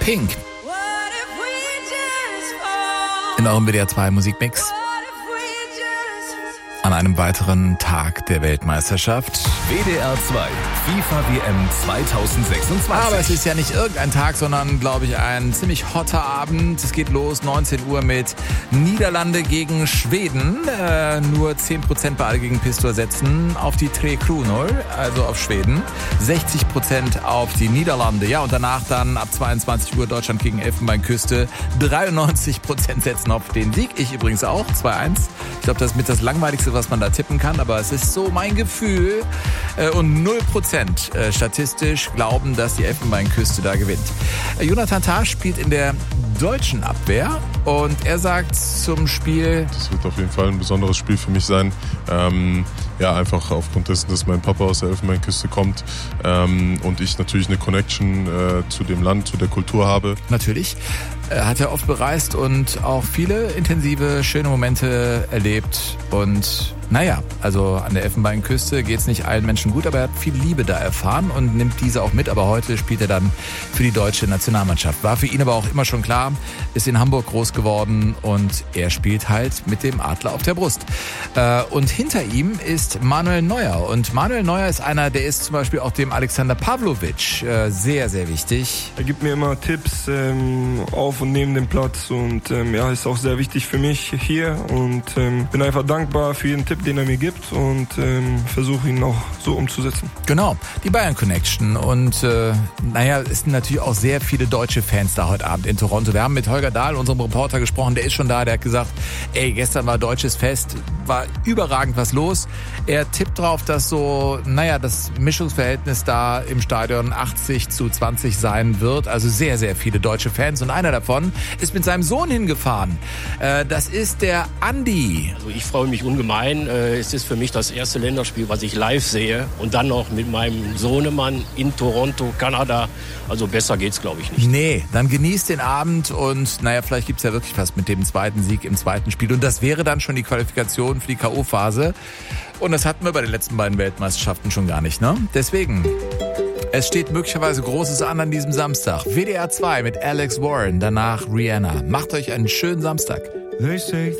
Pink. In eurem WDR 2 Musikmix. An einem weiteren Tag der Weltmeisterschaft. WDR 2, FIFA WM 2026. Aber es ist ja nicht irgendein Tag, sondern, glaube ich, ein ziemlich hotter Abend. Es geht los, 19 Uhr mit Niederlande gegen Schweden. Nur 10% bei Algegenpistor setzen auf die Tre Kronor, also auf Schweden. 60% auf die Niederlande. Ja, und danach dann ab 22 Uhr Deutschland gegen Elfenbeinküste. 93% setzen auf den Sieg. Ich übrigens auch, 2-1. Ich glaube, das ist mit das Langweiligste, was man da tippen kann, aber es ist so mein Gefühl. Und 0% statistisch glauben, dass die Elfenbeinküste da gewinnt. Jonathan Tah spielt in der deutschen Abwehr und er sagt zum Spiel: Das wird auf jeden Fall ein besonderes Spiel für mich sein. Einfach aufgrund dessen, dass mein Papa aus der Elfenbeinküste kommt und ich natürlich eine Connection zu dem Land, zu der Kultur habe. Natürlich. Hat er oft bereist und auch viele intensive, schöne Momente erlebt. Und naja, also an der Elfenbeinküste geht es nicht allen Menschen gut, aber er hat viel Liebe da erfahren und nimmt diese auch mit. Aber heute spielt er dann für die deutsche Nationalmannschaft. War für ihn aber auch immer schon klar, ist in Hamburg groß geworden und er spielt halt mit dem Adler auf der Brust. Und hinter ihm ist Manuel Neuer. Und Manuel Neuer ist einer, der ist zum Beispiel auch dem Alexander Pavlovic sehr, sehr wichtig. Er gibt mir immer Tipps auf und neben dem Platz und ist auch sehr wichtig für mich hier und bin einfach dankbar für jeden Tipp, den er mir gibt und versuche ihn auch so umzusetzen. Genau, die Bayern Connection und es sind natürlich auch sehr viele deutsche Fans da heute Abend in Toronto. Wir haben mit Holger Dahl, unserem Reporter, gesprochen, der ist schon da, der hat gesagt, gestern war deutsches Fest, war überragend was los. Er tippt drauf, dass das Mischungsverhältnis da im Stadion 80:20 sein wird, also sehr, sehr viele deutsche Fans und einer davon ist mit seinem Sohn hingefahren. Das ist der Andi. Also ich freue mich ungemein. Es ist für mich das erste Länderspiel, was ich live sehe und dann noch mit meinem Sohnemann in Toronto, Kanada. Also besser geht's, glaube ich, nicht. Nee, dann genießt den Abend und vielleicht gibt's ja wirklich was mit dem zweiten Sieg im zweiten Spiel und das wäre dann schon die Qualifikation für die K.O.-Phase und das hatten wir bei den letzten beiden Weltmeisterschaften schon gar nicht, ne? Deswegen, es steht möglicherweise Großes an diesem Samstag. WDR 2 mit Alex Warren, danach Rihanna. Macht euch einen schönen Samstag. They say